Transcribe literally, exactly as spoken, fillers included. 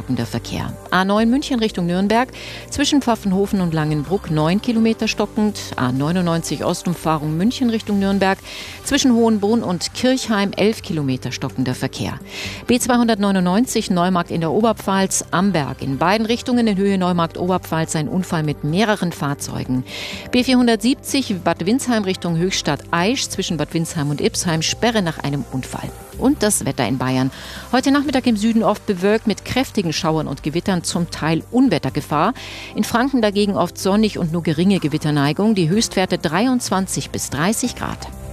stockender Verkehr. A neun München Richtung Nürnberg, zwischen Pfaffenhofen und Langenbruck neun Kilometer stockend. A neunundneunzig Ostumfahrung München Richtung Nürnberg, zwischen Hohenbrunn und Kirchheim elf Kilometer stockender Verkehr. B zweihundertneunundneunzig Neumarkt in der Oberpfalz, Amberg in beiden Richtungen in Höhe Neumarkt-Oberpfalz ein Unfall mit mehreren Fahrzeugen. B vierhundertsiebzig Bad Windsheim Richtung Höchstadt-Aisch, zwischen Bad Windsheim und Ipsheim Sperre nach einem Unfall. Und das Wetter in Bayern. Heute Nachmittag im Süden oft bewölkt mit kräftigen Schauern und Gewittern, zum Teil Unwettergefahr. In Franken dagegen oft sonnig und nur geringe Gewitterneigung. Die Höchstwerte dreiundzwanzig bis dreißig Grad.